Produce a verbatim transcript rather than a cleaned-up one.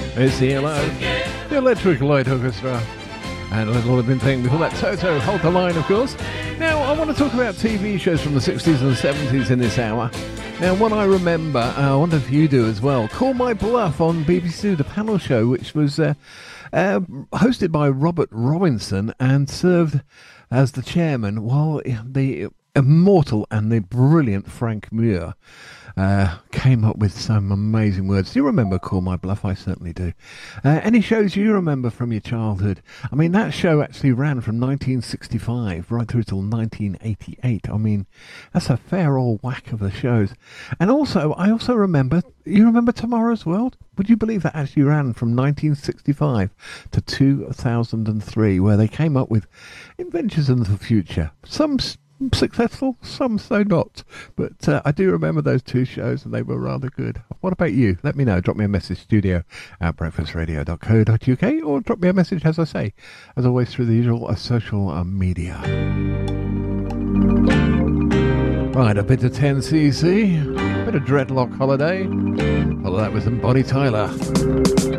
It's the E L O, the Electric Light Orchestra, and a little bit thing before that, Toto, Hold the Line, of course. Now, I want to talk about T V shows from the sixties and seventies in this hour. Now, one I remember, uh, I wonder if you do as well, Call My Bluff on B B C, the panel show, which was uh, uh, hosted by Robert Robinson and served as the chairman, while the immortal and the brilliant Frank Muir uh, came up with some amazing words. Do you remember Call My Bluff? I certainly do. Uh, any shows you remember from your childhood? I mean, that show actually ran from nineteen sixty-five right through till nineteen eighty-eight. I mean, that's a fair old whack of the shows. And also, I also remember, you remember Tomorrow's World? Would you believe that actually ran from nineteen sixty-five to two thousand three, where they came up with inventions in the future? Some successful, some so not, but uh, I do remember those two shows and they were rather good. What about you? Let me know. Drop me a message, studio at breakfast radio dot co dot uk, or drop me a message, as I say, as always, through the usual uh, social uh, media. Right, a bit of ten C C, a bit of Dreadlock Holiday. Follow that with some Bonnie Tyler.